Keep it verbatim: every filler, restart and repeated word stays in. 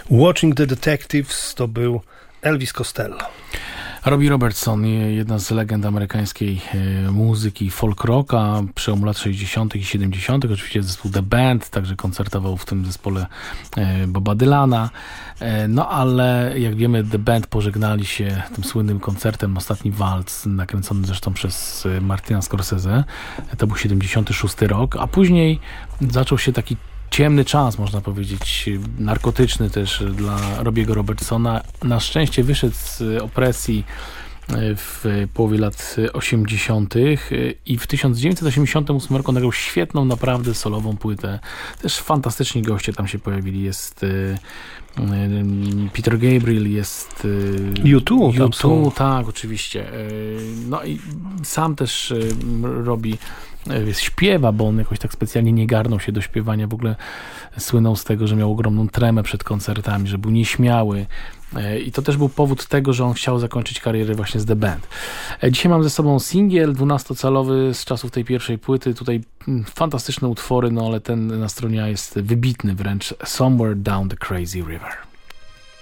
Watching the Detectives to był Elvis Costello. Robbie Robertson, jedna z legend amerykańskiej muzyki folk rocka, przełom lat sześćdziesiątych i siedemdziesiątych. Oczywiście zespół The Band, także koncertował w tym zespole Boba Dylana. No ale jak wiemy, The Band pożegnali się tym słynnym koncertem Ostatni Walc, nakręcony zresztą przez Martina Scorsese. To był siedemdziesiąty szósty rok, a później zaczął się taki ciemny czas, można powiedzieć, narkotyczny też dla Robiego Robertsona. Na szczęście wyszedł z opresji w połowie lat osiemdziesiątych i w tysiąc dziewięćset osiemdziesiątym ósmym roku nagrał świetną, naprawdę solową płytę. Też fantastyczni goście tam się pojawili. Jest Peter Gabriel, jest U dwa, U dwa, tak, oczywiście. No i sam też robi, śpiewa, bo on jakoś tak specjalnie nie garnął się do śpiewania. W ogóle słynął z tego, że miał ogromną tremę przed koncertami, że był nieśmiały. I to też był powód tego, że on chciał zakończyć karierę właśnie z The Band. Dzisiaj mam ze sobą singiel dwunastocalowy z czasów tej pierwszej płyty. Tutaj fantastyczne utwory, no ale ten na stronie jest wybitny wręcz. Somewhere Down the Crazy River.